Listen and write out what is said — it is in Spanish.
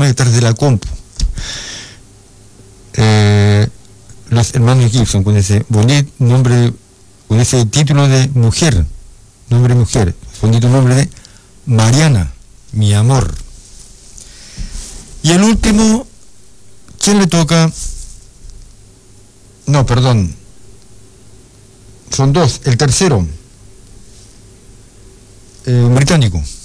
programa detrás de la compu. Los hermanos Gibson, con ese bonito nombre, con ese título de mujer, bonito nombre de Mariana, mi amor. Y el último, ¿quién le toca? No, perdón. Son dos. El tercero, un británico.